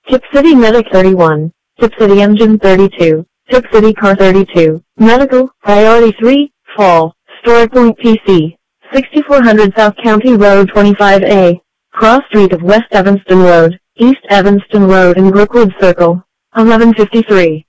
Tip City Medic 31, Tip City Engine 32, Tip City Car 32, Medical, Priority 3, Fall, StoryPoint PC, 6400 South County Road 25A, Cross Street of West Evanston Road, East Evanston Road and Brookwood Circle, 1153.